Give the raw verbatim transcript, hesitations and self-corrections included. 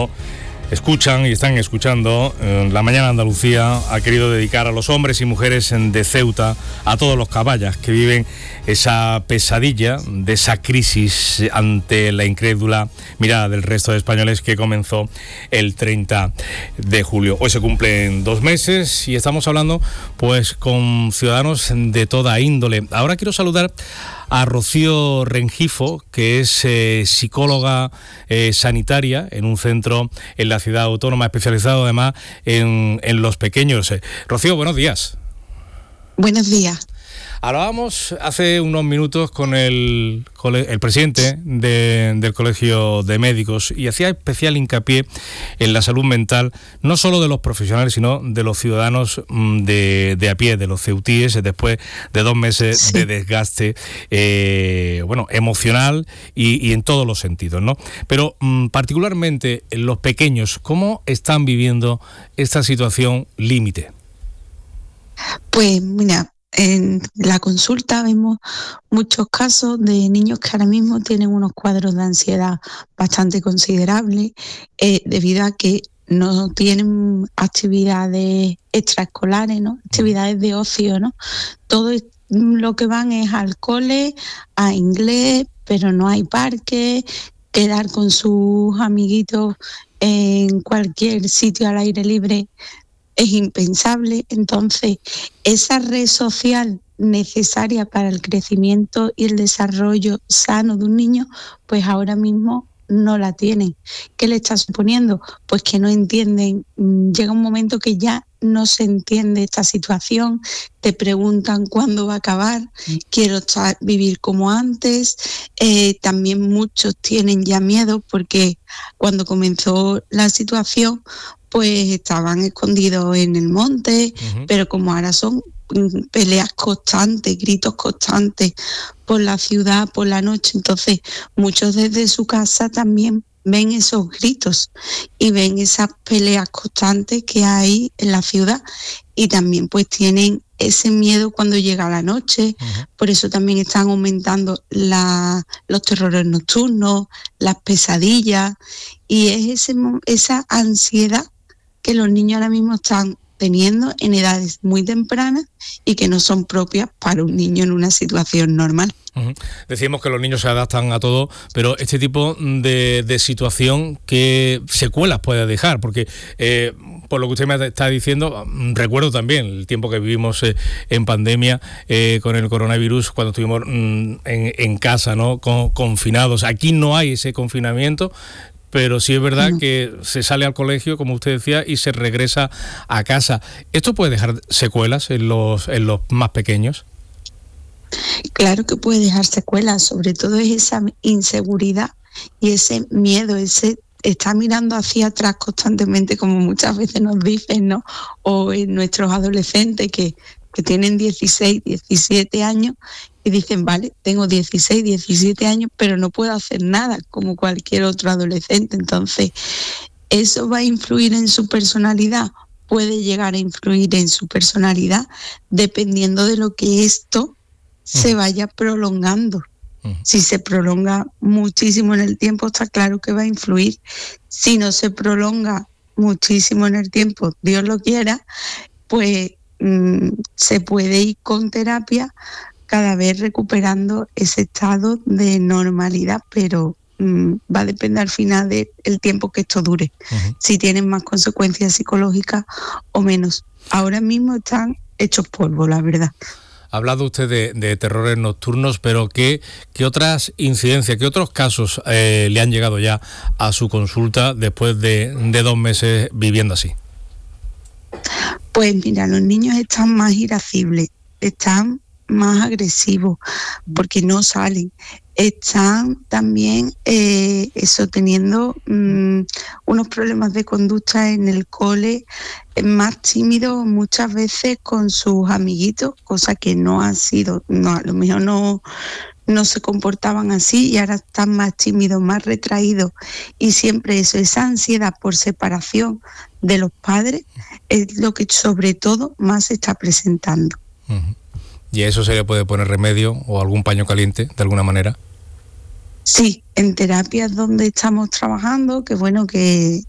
como escuchan y están escuchando, eh, La Mañana de Andalucía ha querido dedicar a los hombres y mujeres de Ceuta, a todos los caballas que viven esa pesadilla de esa crisis ante la incrédula mirada del resto de españoles que comenzó el treinta de julio. Hoy se cumplen dos meses y estamos hablando pues con ciudadanos de toda índole. Ahora quiero saludar a Rocío Rengifo, que es eh, psicóloga eh, sanitaria en un centro en la ciudad autónoma, especializado además en, en los pequeños. Eh, Rocío, buenos días. Buenos días. Hablábamos hace unos minutos con el, con el presidente de, del Colegio de Médicos y hacía especial hincapié en la salud mental, no solo de los profesionales, sino de los ciudadanos de, de a pie, de los ceutíes, después de dos meses sí. de desgaste eh, bueno, emocional y, y en todos los sentidos, ¿no? Pero mmm, particularmente los pequeños, ¿cómo están viviendo esta situación límite? Pues mira, en la consulta vemos muchos casos de niños que ahora mismo tienen unos cuadros de ansiedad bastante considerables eh, debido a que no tienen actividades extraescolares, ¿no? Actividades de ocio, ¿no? Todo lo que van es al cole, a inglés, pero no hay parque, quedar con sus amiguitos en cualquier sitio al aire libre es impensable. Entonces, esa red social necesaria para el crecimiento y el desarrollo sano de un niño, pues ahora mismo no la tienen. ¿Qué le está suponiendo? Pues que no entienden. Llega un momento que ya no se entiende esta situación, te preguntan cuándo va a acabar, quiero estar, vivir como antes. Eh, también muchos tienen ya miedo porque cuando comenzó la situación, pues estaban escondidos en el monte, uh-huh. pero como ahora son peleas constantes, gritos constantes por la ciudad, por la noche, entonces muchos desde su casa también ven esos gritos y ven esas peleas constantes que hay en la ciudad y también pues tienen ese miedo cuando llega la noche, uh-huh. por eso también están aumentando la, los terrores nocturnos, las pesadillas y es ese, esa ansiedad que los niños ahora mismo están teniendo en edades muy tempranas y que no son propias para un niño en una situación normal. Uh-huh. Decíamos que los niños se adaptan a todo, pero este tipo de, de situación, ¿qué secuelas puede dejar? Porque eh, por lo que usted me está diciendo, recuerdo también el tiempo que vivimos eh, en pandemia eh, con el coronavirus, cuando estuvimos mm, en, en casa, ¿no? Con, confinados. Aquí no hay ese confinamiento, pero sí es verdad uh-huh. que se sale al colegio, como usted decía, y se regresa a casa. ¿Esto puede dejar secuelas en los, en los más pequeños? Claro que puede dejar secuelas, sobre todo es esa inseguridad y ese miedo, ese está mirando hacia atrás constantemente, como muchas veces nos dicen, ¿no? O en nuestros adolescentes que, que tienen dieciséis, diecisiete años y dicen, vale, tengo dieciséis, diecisiete años, pero no puedo hacer nada como cualquier otro adolescente. Entonces, ¿eso va a influir en su personalidad? Puede llegar a influir en su personalidad dependiendo de lo que esto uh-huh. se vaya prolongando. Uh-huh. Si se prolonga muchísimo en el tiempo, está claro que va a influir. Si no se prolonga muchísimo en el tiempo, Dios lo quiera, pues mmm, se puede ir con terapia cada vez recuperando ese estado de normalidad, pero mmm, va a depender al final del tiempo que esto dure, uh-huh. si tienen más consecuencias psicológicas o menos. Ahora mismo están hechos polvo, la verdad. Ha hablado usted de, de terrores nocturnos, pero ¿qué, qué otras incidencias, qué otros casos eh, le han llegado ya a su consulta después de, de dos meses viviendo así? Pues mira, los niños están más irascibles, están más agresivos porque no salen, están también eh, eso teniendo mmm, unos problemas de conducta en el cole, más tímidos muchas veces con sus amiguitos, cosa que no ha sido, no, a lo mejor no, no se comportaban así y ahora están más tímidos, más retraídos y siempre eso, esa ansiedad por separación de los padres es lo que sobre todo más se está presentando. Uh-huh. ¿Y a eso se le puede poner remedio o algún paño caliente de alguna manera? Sí, en terapias donde estamos trabajando, que bueno, que